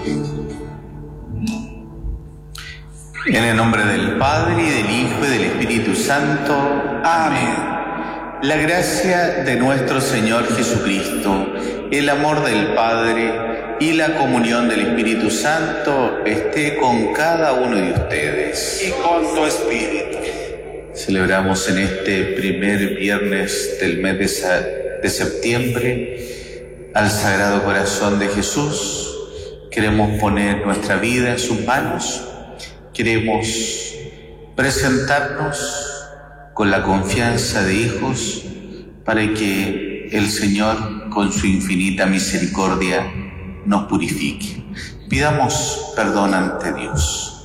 En el nombre del Padre, y del Hijo, y del Espíritu Santo. Amén. La gracia de nuestro Señor Jesucristo, el amor del Padre y la comunión del Espíritu Santo esté con cada uno de ustedes. Y con tu espíritu. Celebramos en este primer viernes del mes de septiembre al Sagrado Corazón de Jesús. Queremos poner nuestra vida en sus manos. Queremos presentarnos con la confianza de hijos para que el Señor, con su infinita misericordia, nos purifique. Pidamos perdón ante Dios.